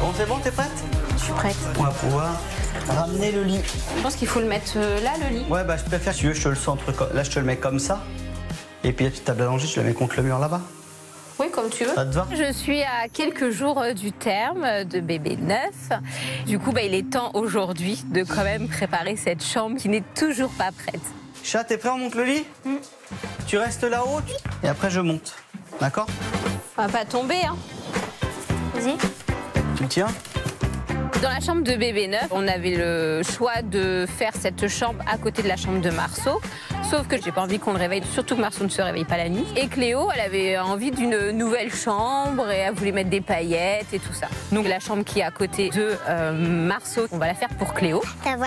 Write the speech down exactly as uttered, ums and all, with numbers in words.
Bon, c'est bon, t'es prête? Je suis prête. On va pouvoir ramener le lit. Je pense qu'il faut le mettre euh, là, le lit. Ouais, bah je préfère, si tu veux, je te le centre. co- Là, je te le mets comme ça. Et puis la petite table à langer, je la mets contre le mur là-bas. Oui, comme tu veux. Ça te va? Je suis à quelques jours du terme de bébé neuf. Du coup, bah, il est temps aujourd'hui de quand même préparer cette chambre qui n'est toujours pas prête. Chat, t'es prêt? On monte le lit? Mm. Tu restes là-haut et après je monte. D'accord? On va pas tomber, hein. Vas-y. Tu le tiens? Dans la chambre de bébé neuf, on avait le choix de faire cette chambre à côté de la chambre de Marceau. Sauf que j'ai pas envie qu'on le réveille, surtout que Marceau ne se réveille pas la nuit. Et Cléo, elle avait envie d'une nouvelle chambre et elle voulait mettre des paillettes et tout ça. Donc la chambre qui est à côté de euh, Marceau, on va la faire pour Cléo. Ta voix